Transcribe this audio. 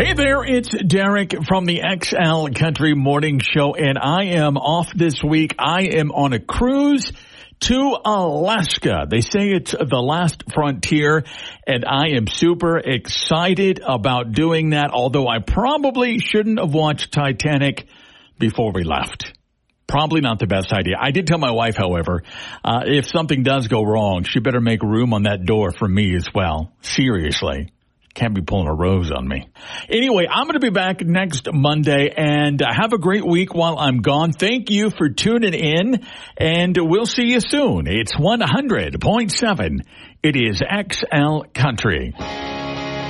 Hey there, it's Derek from the XL Country Morning Show, and I am off this week. I am on a cruise to Alaska. They say it's the last frontier, and I am super excited about doing that, although I probably shouldn't have watched Titanic before we left. Probably not the best idea. I did tell my wife, however, if something does go wrong, she better make room on that door for me as well. Seriously. Can't be pulling a Rose on me. Anyway, I'm going to be back next Monday, and have a great week while I'm gone. Thank you for tuning in, and we'll see you soon. It's 100.7. It is XL Country.